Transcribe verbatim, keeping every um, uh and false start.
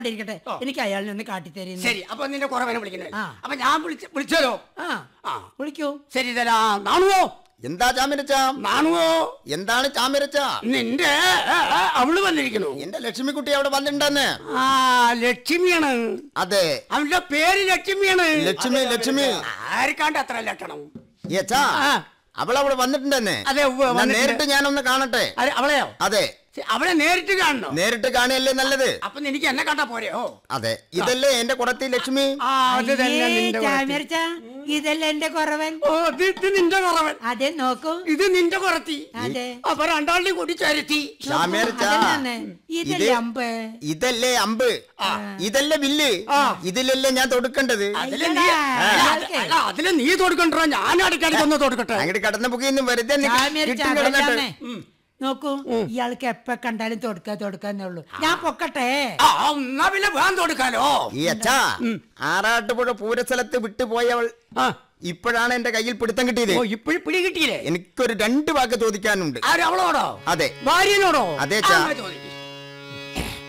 ഇരിക്കട്ടെ, എനിക്ക് അയാളിനെ ഒന്ന് കാട്ടിത്തരുന്നു. ശരി, അപ്പൊ നിന്റെ കുറവനെ വിളിക്കുന്നത്. അപ്പൊ ഞാൻ വിളിച്ചോ? ആ വിളിക്കൂ. ശരി തരാ. നാണുവോ? എന്താ ചാമിരച്ച? നാണുവോ? എന്താണ് ചാമിരച്ച? നിന്റെ അവള് വന്നിരിക്കുന്നു. എന്റെ ലക്ഷ്മിക്കുട്ടി അവിടെ വന്നിട്ടുണ്ടെന്ന്. ആ ലക്ഷ്മിയാണ്. അതെ, അവന്റെ പേര് ലക്ഷ്മിയാണ്. ലക്ഷ്മി ലക്ഷ്മി ആർക്കാണ്ട് അത്ര ലക്ഷണം. അവളവിടെ വന്നിട്ടുണ്ടെന്ന്. അതെ, നേരിട്ട് ഞാനൊന്ന് കാണട്ടെ. അവളെയോ? അതെ, അവളെ നേരിട്ട് കാണണോ? നേരിട്ട് കാണുകയല്ലേ നല്ലത്. അപ്പൊ എനിക്ക് എന്നെ കണ്ടാ പോരെയോ? അതെ, ഇതല്ലേ എന്റെ കുടത്തി ലക്ഷ്മി? ഇതല്ലേ എന്റെ കുറവൻ? ഓ, ഇത് നിന്റെ കുറവൻ. അതെ, നോക്കൂ, ഇത് നിന്റെ കുറത്തി. അതെ, അപ്പൊ രണ്ടാളുടെയും കൂടി ചേരത്തി. ഇതല്ലേ അമ്പ്? ഇതല്ലേ അമ്പ്? ഇതല്ലേ വില്ല്? ഇതിലല്ലേ ഞാൻ തൊടുക്കേണ്ടത്? അതില് നീ തൊടുക്കണ്ടോ? ഞാൻ അടിക്കാടിക്ക് ഒന്ന് തൊടുക്കട്ടെ. അങ്ങോട്ട് കടന്ന പുകയൊന്നും വെറുതെ നോക്കൂ, ഇയാൾക്ക് എപ്പ കണ്ടാലും തൊടുക്ക തൊടുക്കാന്നേ ഉള്ളൂ. ഞാൻ പൊക്കട്ടെ. പിന്നെ വേൻ തൊടുക്കാലോ. ഈ അച്ഛാ, ആറാട്ടുപുഴ പൂരസ്ഥലത്ത് വിട്ടുപോയവൾ ഇപ്പോഴാണ് എന്റെ കയ്യിൽ പിടുത്തം കിട്ടിയത്. ഇപ്പോഴും പിടി കിട്ടിയില്ലേ? എനിക്കൊരു രണ്ട് വാക്ക് ചോദിക്കാനുണ്ട്. അവളോടോ? അതെ, ഭാര്യനോടോ? അതെ.